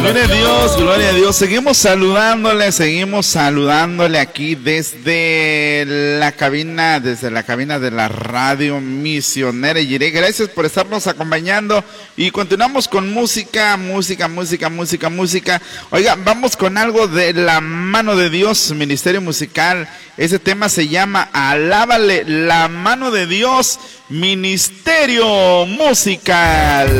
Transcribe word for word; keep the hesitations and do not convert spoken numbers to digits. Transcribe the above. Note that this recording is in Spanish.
Gloria a Dios, gloria a Dios. Seguimos saludándole, seguimos saludándole aquí desde la cabina, desde la cabina de la radio misionera Jiré. Gracias por estarnos acompañando y continuamos con música, música, música, música, música. Oiga, vamos con algo de la mano de Dios, Ministerio Musical. Ese tema se llama Alábale, la mano de Dios, Ministerio Musical.